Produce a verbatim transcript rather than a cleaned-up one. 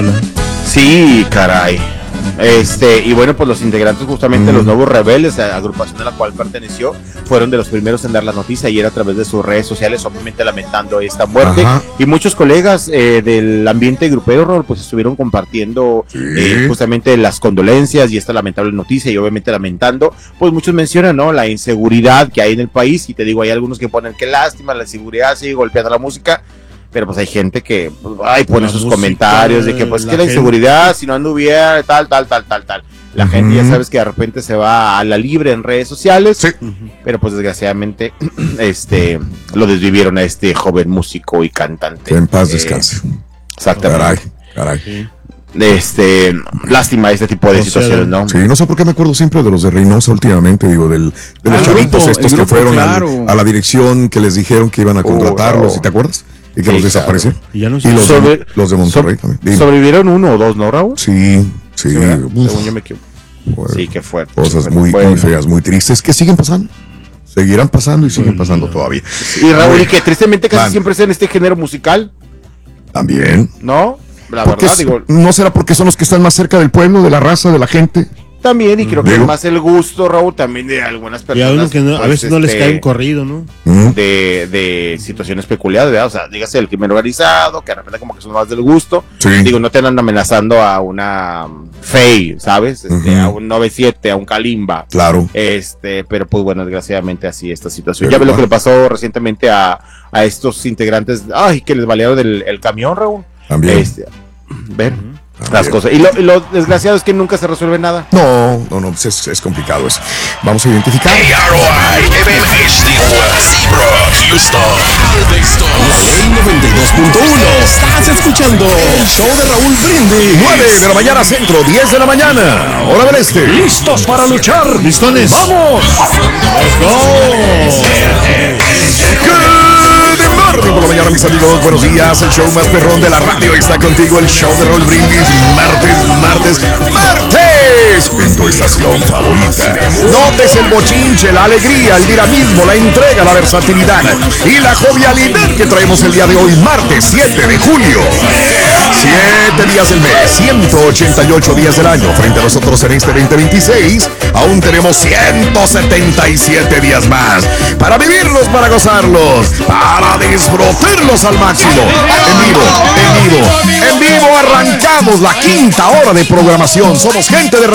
Sí, caray. Este, y bueno, pues los integrantes justamente, mm. los Nuevos Rebeldes, la agrupación a la cual perteneció, fueron de los primeros en dar la noticia y era a través de sus redes sociales, obviamente lamentando esta muerte. Ajá. Y muchos colegas eh, del ambiente grupero, pues estuvieron compartiendo sí. eh, justamente las condolencias y esta lamentable noticia y obviamente lamentando, pues muchos mencionan, ¿no? La inseguridad que hay en el país y te digo, hay algunos que ponen qué lástima, la inseguridad sigue golpeando la música. Pero pues hay gente que, pues, ay, pone sus música, comentarios de que pues la que la inseguridad, gente. Si no anduviera, tal, tal, tal, tal, tal. La uh-huh. gente ya sabes que de repente se va a la libre en redes sociales, sí. uh-huh. pero pues desgraciadamente este lo desvivieron a este joven músico y cantante. Que en paz eh, descanse. Exactamente. Caray, caray. Sí. Este, lástima este tipo de o situaciones, sea, ¿no? Sí, no sé por qué me acuerdo siempre de los de Reynosa últimamente, digo, del, de los ah, chavitos grupo, estos que grupo, fueron claro. a, a la dirección que les dijeron que iban a contratarlos, oh, no. ¿te acuerdas? Y que sí, los desaparecieron. Claro. Y, ya no y los, Sobre, de, los de Monterrey so, también. Dime. ¿Sobrevivieron uno o dos, no, Raúl? Sí, sí. sí Según yo me equivoco. Bueno, sí, qué fuerte. Cosas qué muy, bueno. muy feas, muy tristes, que siguen pasando. Seguirán pasando y siguen pasando no. todavía. Y Raúl, y que tristemente casi Man. siempre es en este género musical. También. ¿No? La porque verdad, es, digo. ¿No será porque son los que están más cerca del pueblo, de la raza, de la gente? También, y creo que es más el gusto, Raúl, también de algunas personas. Y a, uno que no, pues, a veces este, no les cae un corrido, ¿no? De, de situaciones peculiares, ¿verdad? O sea, dígase el crimen organizado, que de repente como que son más del gusto. Sí. Digo, no te andan amenazando a una Fey, ¿sabes? Este, uh-huh. A un nueve siete, a un Kalimba. Claro. Este, pero pues bueno, desgraciadamente así esta situación. Pero ya ves lo que le pasó recientemente a, a estos integrantes, ay, que les balearon el, el camión, Raúl. También. Este, ven. Uh-huh. Las cosas. Y lo, y lo desgraciado es que nunca se resuelve nada. No, no, no, es, es complicado eso. Vamos a identificar. A R I, M M H D O, Zebra, Houston, el noventa y dos punto uno. Estás escuchando el show de Raúl Brindis. nueve de la mañana centro, diez de la mañana, hora del este. ¿Listos para luchar? ¿Listones? ¡Vamos! ¡Let's go! Por la mañana, mis amigos, buenos días. El show más perrón de la radio está contigo. El show de Raúl Brindis. Martes, martes, martes. En tu estación favorita. Notes el bochinche, la alegría, el dinamismo, la entrega, la versatilidad y la jovialidad que traemos el día de hoy, martes siete de julio. Siete días del mes, ciento ochenta y ocho días del año. Frente a nosotros en este veinte veintiséis, aún tenemos ciento setenta y siete días más para vivirlos, para gozarlos, para disfrutarlos al máximo. En vivo, en vivo, en vivo arrancamos la quinta hora de programación. Somos gente de